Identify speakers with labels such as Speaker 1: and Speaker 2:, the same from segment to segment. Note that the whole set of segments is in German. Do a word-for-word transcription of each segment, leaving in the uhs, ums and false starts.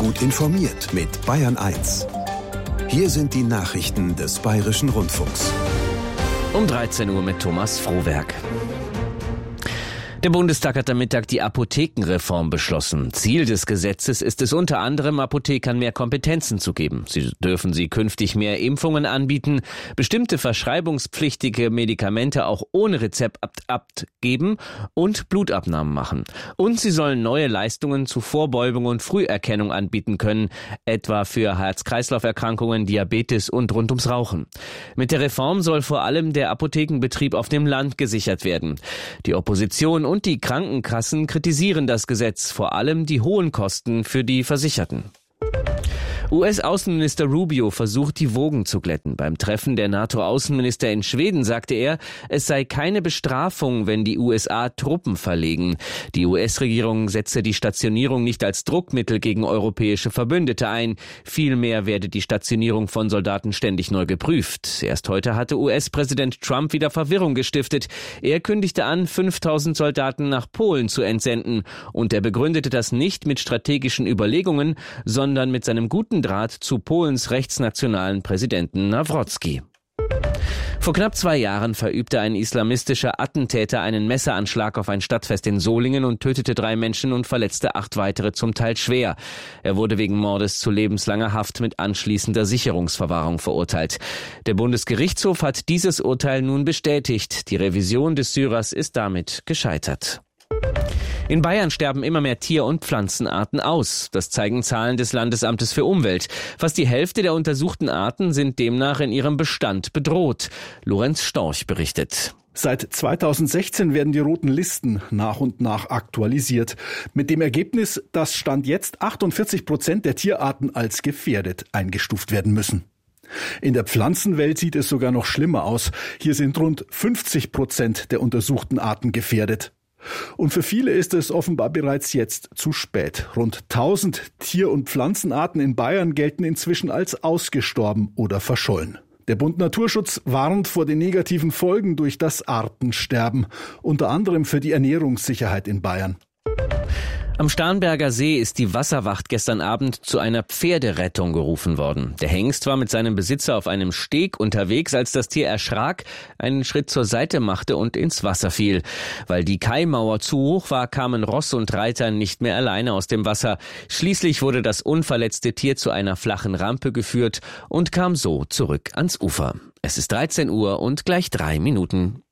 Speaker 1: Gut informiert mit Bayern eins. Hier sind die Nachrichten des Bayerischen Rundfunks.
Speaker 2: Um dreizehn Uhr mit Thomas Frohwerk. Der Bundestag hat am Mittag die Apothekenreform beschlossen. Ziel des Gesetzes ist es unter anderem, Apothekern mehr Kompetenzen zu geben. Sie dürfen sie künftig mehr Impfungen anbieten, bestimmte verschreibungspflichtige Medikamente auch ohne Rezept abgeben und Blutabnahmen machen. Und sie sollen neue Leistungen zu Vorbeugung und Früherkennung anbieten können, etwa für Herz-Kreislauf-Erkrankungen, Diabetes und rund ums Rauchen. Mit der Reform soll vor allem der Apothekenbetrieb auf dem Land gesichert werden. Die Opposition und die Krankenkassen kritisieren das Gesetz, vor allem die hohen Kosten für die Versicherten. U S-Außenminister Rubio versucht, die Wogen zu glätten. Beim Treffen der NATO-Außenminister in Schweden sagte er, es sei keine Bestrafung, wenn die U S A Truppen verlegen. Die U S-Regierung setze die Stationierung nicht als Druckmittel gegen europäische Verbündete ein. Vielmehr werde die Stationierung von Soldaten ständig neu geprüft. Erst heute hatte U S-Präsident Trump wieder Verwirrung gestiftet. Er kündigte an, fünftausend Soldaten nach Polen zu entsenden. Und er begründete das nicht mit strategischen Überlegungen, sondern mit seinem guten Draht zu Polens rechtsnationalen Präsidenten Nawrocki. Vor knapp zwei Jahren verübte ein islamistischer Attentäter einen Messeranschlag auf ein Stadtfest in Solingen und tötete drei Menschen und verletzte acht weitere, zum Teil schwer. Er wurde wegen Mordes zu lebenslanger Haft mit anschließender Sicherungsverwahrung verurteilt. Der Bundesgerichtshof hat dieses Urteil nun bestätigt. Die Revision des Syrers ist damit gescheitert. In Bayern sterben immer mehr Tier- und Pflanzenarten aus. Das zeigen Zahlen des Landesamtes für Umwelt. Fast die Hälfte der untersuchten Arten sind demnach in ihrem Bestand bedroht. Lorenz Storch berichtet.
Speaker 3: Seit zweitausendsechzehn werden die roten Listen nach und nach aktualisiert. Mit dem Ergebnis, dass Stand jetzt achtundvierzig Prozent der Tierarten als gefährdet eingestuft werden müssen. In der Pflanzenwelt sieht es sogar noch schlimmer aus. Hier sind rund fünfzig Prozent der untersuchten Arten gefährdet. Und für viele ist es offenbar bereits jetzt zu spät. Rund tausend Tier- und Pflanzenarten in Bayern gelten inzwischen als ausgestorben oder verschollen. Der Bund Naturschutz warnt vor den negativen Folgen durch das Artensterben, unter anderem für die Ernährungssicherheit in Bayern.
Speaker 2: Am Starnberger See ist die Wasserwacht gestern Abend zu einer Pferderettung gerufen worden. Der Hengst war mit seinem Besitzer auf einem Steg unterwegs, als das Tier erschrak, einen Schritt zur Seite machte und ins Wasser fiel. Weil die Kaimauer zu hoch war, kamen Ross und Reiter nicht mehr alleine aus dem Wasser. Schließlich wurde das unverletzte Tier zu einer flachen Rampe geführt und kam so zurück ans Ufer. Es ist dreizehn Uhr und gleich drei Minuten.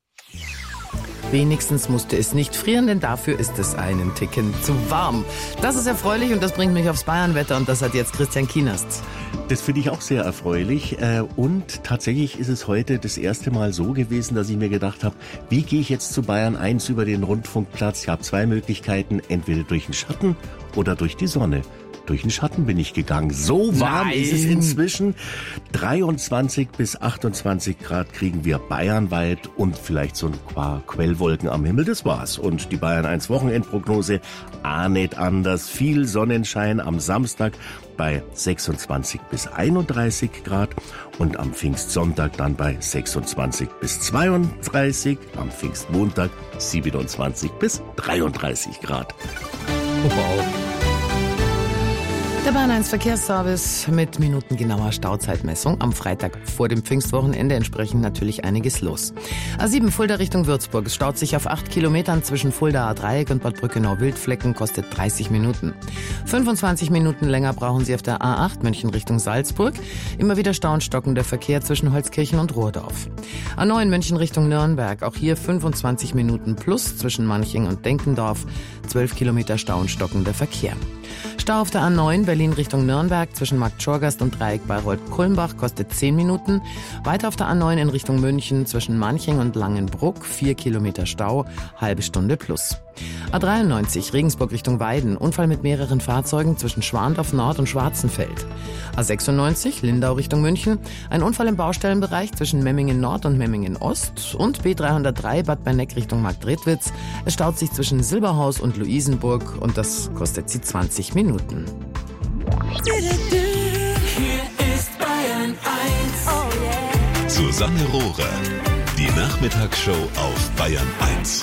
Speaker 4: Wenigstens musste es nicht frieren, denn dafür ist es einen Ticken zu warm. Das ist erfreulich und das bringt mich aufs Bayernwetter und das hat jetzt Christian Kienast.
Speaker 5: Das finde ich auch sehr erfreulich und tatsächlich ist es heute das erste Mal so gewesen, dass ich mir gedacht habe, wie gehe ich jetzt zu Bayern eins über den Rundfunkplatz? Ich habe zwei Möglichkeiten, entweder durch den Schatten oder durch die Sonne. Durch den Schatten bin ich gegangen. So warm Nein. ist es inzwischen. dreiundzwanzig bis achtundzwanzig Grad kriegen wir bayernweit und vielleicht so ein paar Quellwolken am Himmel. Das war's. Und die Bayern eins Wochenendprognose ahnet anders. Viel Sonnenschein am Samstag bei sechsundzwanzig bis einunddreißig Grad und am Pfingstsonntag dann bei sechsundzwanzig bis zweiunddreißig, am Pfingstmontag siebenundzwanzig bis dreiunddreißig Grad.
Speaker 4: Wow. Der Bayern eins Verkehrsservice mit minutengenauer Stauzeitmessung. Am Freitag vor dem Pfingstwochenende entsprechend natürlich einiges los. A sieben Fulda Richtung Würzburg. Es staut sich auf acht Kilometern zwischen Fulda A-Dreieck und Bad Brückenau-Wildflecken, kostet dreißig Minuten. fünfundzwanzig Minuten länger brauchen Sie auf der A acht München Richtung Salzburg. Immer wieder Stau und stockender Verkehr zwischen Holzkirchen und Ruhrdorf. A neun München Richtung Nürnberg. Auch hier fünfundzwanzig Minuten plus zwischen Manching und Denkendorf. zwölf Kilometer Stau und stockender Verkehr. Stau auf der A neun Berlin Richtung Nürnberg zwischen Markt Schorgast und Dreieck Bayreuth-Kulmbach kostet zehn Minuten. Weiter auf der A neun in Richtung München zwischen Manching und Langenbruck vier Kilometer Stau, halbe Stunde plus. A dreiundneunzig Regensburg Richtung Weiden, Unfall mit mehreren Fahrzeugen zwischen Schwandorf Nord und Schwarzenfeld. A sechsundneunzig Lindau Richtung München, ein Unfall im Baustellenbereich zwischen Memmingen Nord und Memmingen Ost und B dreihundertdrei Bad Berneck Richtung Marktredwitz. Es staut sich zwischen Silberhaus und Luisenburg und das kostet sie zwanzig Minuten.
Speaker 6: Hier ist Bayern eins. Oh yeah.
Speaker 1: Susanne Rohrer, die Nachmittagsshow auf Bayern eins.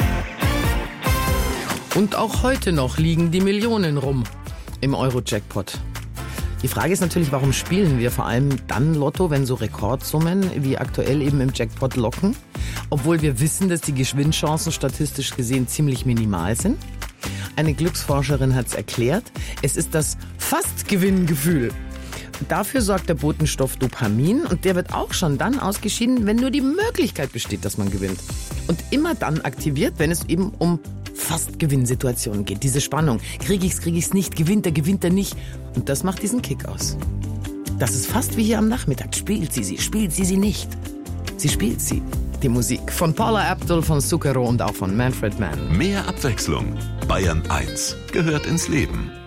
Speaker 4: Und auch heute noch liegen die Millionen rum im Euro-Jackpot. Die Frage ist natürlich, warum spielen wir vor allem dann Lotto, wenn so Rekordsummen wie aktuell eben im Jackpot locken, obwohl wir wissen, dass die Gewinnchancen statistisch gesehen ziemlich minimal sind? Eine Glücksforscherin hat es erklärt, es ist das Fast-Gewinngefühl. Dafür sorgt der Botenstoff Dopamin und der wird auch schon dann ausgeschieden, wenn nur die Möglichkeit besteht, dass man gewinnt. Und immer dann aktiviert, wenn es eben um Fast-Gewinn-Situationen geht. Diese Spannung. Krieg ich's, krieg ich's nicht, gewinnt er, gewinnt er nicht. Und das macht diesen Kick aus. Das ist fast wie hier am Nachmittag. Spielt sie sie, spielt sie sie nicht. Sie spielt sie. Die Musik von Paula Abdul, von Zucchero und auch von Manfred Mann.
Speaker 1: Mehr Abwechslung. Bayern eins gehört ins Leben.